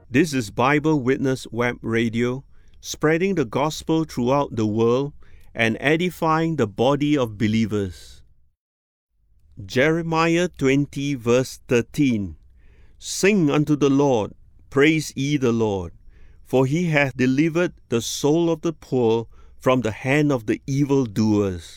This is Bible Witness Web Radio, spreading the gospel throughout the world and edifying the body of believers. Jeremiah 20 verse 13. Sing unto the Lord, praise ye the Lord, for he hath delivered the soul of the poor from the hand of the evildoers.